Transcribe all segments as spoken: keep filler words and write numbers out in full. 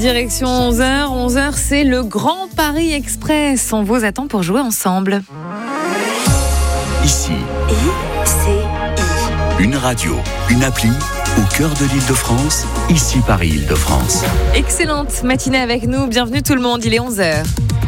direction onze heures. onze heures, c'est le Grand Paris Express. On vous attend pour jouer ensemble. Ici, I C I. Une radio, une appli au cœur de l'Île-de-France. Ici Paris Île-de-France. Excellente matinée avec nous. Bienvenue tout le monde. Il est onze heures.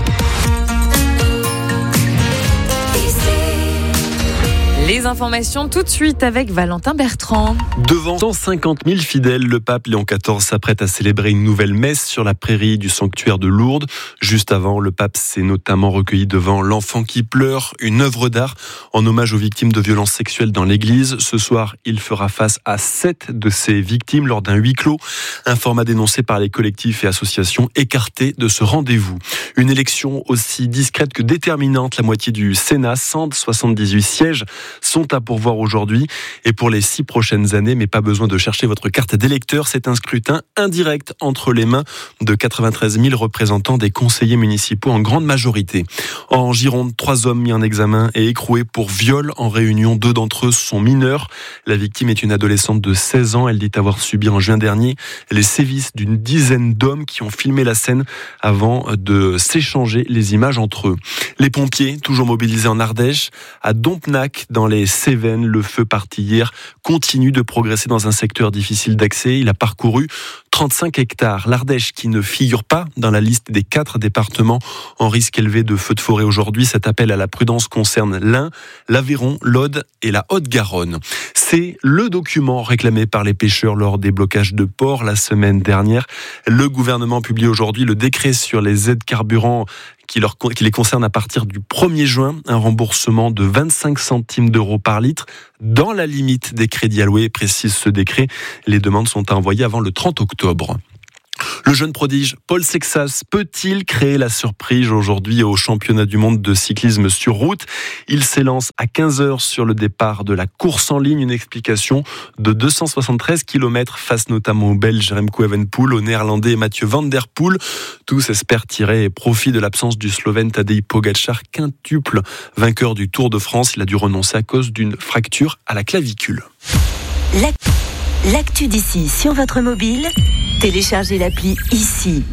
Les informations tout de suite avec Valentin Bertrand. Devant cent cinquante mille fidèles, le pape Léon quatorze s'apprête à célébrer une nouvelle messe sur la prairie du sanctuaire de Lourdes. Juste avant, le pape s'est notamment recueilli devant L'Enfant qui pleure, une œuvre d'art en hommage aux victimes de violences sexuelles dans l'église. Ce soir, il fera face à sept de ces victimes lors d'un huis clos. Un format dénoncé par les collectifs et associations écartés de ce rendez-vous. Une élection aussi discrète que déterminante. La moitié du Sénat, cent soixante-dix-huit sièges, sont à pourvoir aujourd'hui et pour les six prochaines années, mais pas besoin de chercher votre carte d'électeur, c'est un scrutin indirect entre les mains de quatre-vingt-treize mille représentants des conseillers municipaux en grande majorité. En Gironde, trois hommes mis en examen et écroués pour viol en réunion. Deux d'entre eux sont mineurs. La victime est une adolescente de seize ans. Elle dit avoir subi en juin dernier les sévices d'une dizaine d'hommes qui ont filmé la scène avant de s'échanger les images entre eux. Les pompiers, toujours mobilisés en Ardèche, à Dompnac, dans les Cévennes, le feu parti hier continue de progresser dans un secteur difficile d'accès. Il a parcouru trente-cinq hectares. L'Ardèche, qui ne figure pas dans la liste des quatre départements en risque élevé de feux de forêt aujourd'hui, cet appel à la prudence concerne l'Ain, l'Aveyron, l'Aude et la Haute-Garonne. C'est le document réclamé par les pêcheurs lors des blocages de ports la semaine dernière. Le gouvernement publie aujourd'hui le décret sur les aides carburant qui, leur, qui les concerne à partir du premier juin, un remboursement de vingt-cinq centimes d'euros par litre dans la limite des crédits alloués, précise ce décret. Les demandes sont envoyées avant le trente octobre. Le jeune prodige Paul Sexas peut-il créer la surprise aujourd'hui au championnat du monde de cyclisme sur route ? Il s'élance à quinze heures sur le départ de la course en ligne, une explication de deux cent soixante-treize kilomètres face notamment au Belge Remco Evenepoel, au Néerlandais Mathieu Van Der Poel. Tous espèrent tirer profit de l'absence du Slovène Tadej Pogačar, quintuple vainqueur du Tour de France. Il a dû renoncer à cause d'une fracture à la clavicule. L'actu d'ici sur votre mobile, téléchargez l'appli Ici.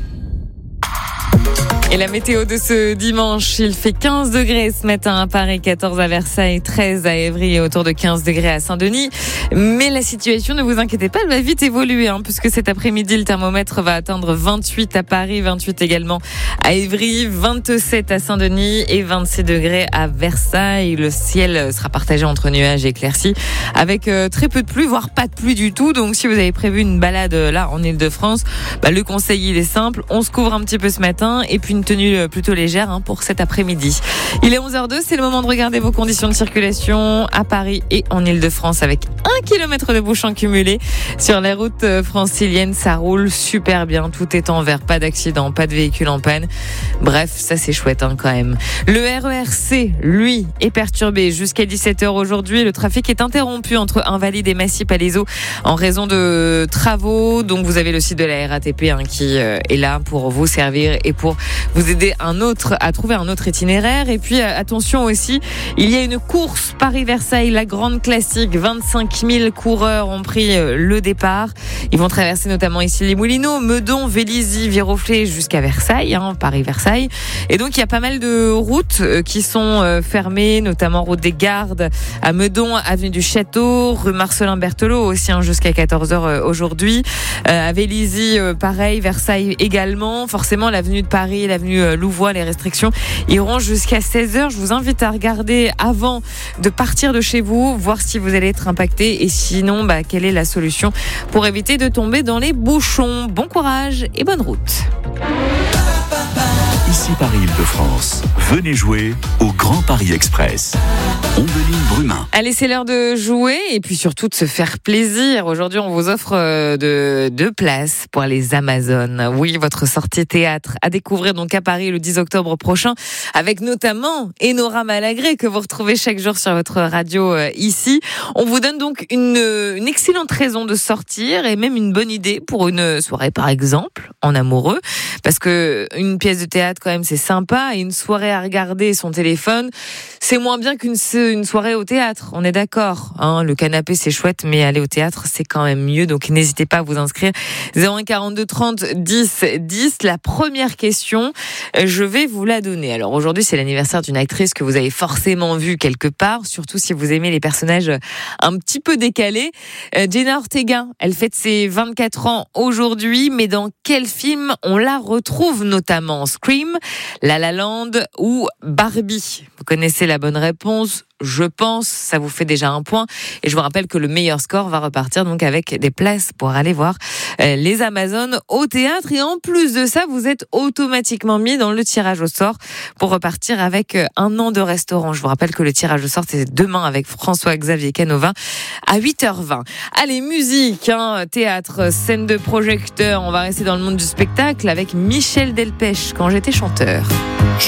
Et la météo de ce dimanche, il fait quinze degrés ce matin à Paris, quatorze à Versailles, treize à Évry et autour de quinze degrés à Saint-Denis. Mais la situation, ne vous inquiétez pas, elle va vite évoluer, hein, puisque cet après-midi, le thermomètre va atteindre vingt-huit à Paris, vingt-huit également à Évry, vingt-sept à Saint-Denis et vingt-six degrés à Versailles. Le ciel sera partagé entre nuages et éclaircies avec euh, très peu de pluie, voire pas de pluie du tout. Donc si vous avez prévu une balade là en Île-de-France, bah, le conseil il est simple, on se couvre un petit peu ce matin et puis une tenue plutôt légère hein, pour cet après-midi. Il est onze heures deux, c'est le moment de regarder vos conditions de circulation à Paris et en Île-de-France avec un kilomètre de bouchons cumulés sur les routes franciliennes. Ça roule super bien, tout est en vert, pas d'accident, pas de véhicule en panne. Bref, ça c'est chouette hein, quand même. Le R E R C, lui, est perturbé jusqu'à dix-sept heures aujourd'hui. Le trafic est interrompu entre Invalides et Massy-Palaiseau en raison de travaux. Donc vous avez le site de la R A T P hein, qui euh, est là pour vous servir et pour vous aider un autre à trouver un autre itinéraire. Et puis attention aussi, il y a une course Paris-Versailles, la grande classique. vingt-cinq mille coureurs ont pris le départ. Ils vont traverser notamment ici les Moulineaux, Meudon, Vélizy, Viroflay jusqu'à Versailles, hein, Paris-Versailles. Et donc il y a pas mal de routes qui sont fermées, notamment route des Gardes à Meudon, avenue du Château, rue Marcelin Berthelot aussi hein, jusqu'à quatorze heures aujourd'hui. Euh, à Vélizy, pareil, Versailles également. Forcément l'avenue de Paris, l'avenue Louvois, les restrictions iront jusqu'à seize heures. Je vous invite à regarder avant de partir de chez vous, voir si vous allez être impacté et sinon, bah, quelle est la solution pour éviter de tomber dans les bouchons. Bon courage et bonne route. Ici Paris Île-de-France. Venez jouer au Grand Paris Express. Ombeline Brumain. Allez, c'est l'heure de jouer et puis surtout de se faire plaisir. Aujourd'hui, on vous offre de deux places pour les Amazones. Oui, votre sortie théâtre à découvrir donc à Paris le dix octobre prochain avec notamment Enora Malagré que vous retrouvez chaque jour sur votre radio euh, ici. On vous donne donc une, une excellente raison de sortir et même une bonne idée pour une soirée par exemple en amoureux parce que une pièce de théâtre quand même, c'est sympa. Et une soirée à regarder son téléphone, c'est moins bien qu'une une soirée au théâtre. On est d'accord, hein, le canapé, c'est chouette, mais aller au théâtre, c'est quand même mieux. Donc, n'hésitez pas à vous inscrire. zéro un quarante-deux trente dix dix. La première question, je vais vous la donner. Alors, aujourd'hui, c'est l'anniversaire d'une actrice que vous avez forcément vue quelque part, surtout si vous aimez les personnages un petit peu décalés. Euh, Jenna Ortega, elle fête ses vingt-quatre ans aujourd'hui, mais dans quel film on la retrouve notamment? Scream, La La Land ou Barbie? Vous connaissez la bonne réponse, je pense, ça vous fait déjà un point. Et je vous rappelle que le meilleur score va repartir donc avec des places pour aller voir euh, les Amazones au théâtre. Et en plus de ça, vous êtes automatiquement mis dans le tirage au sort pour repartir avec un an de restaurant. Je vous rappelle que le tirage au sort, c'est demain avec François-Xavier Canova à huit heures vingt. Allez, musique, hein, théâtre, scène de projecteur. On va rester dans le monde du spectacle avec Michel Delpech, Quand j'étais chanteur.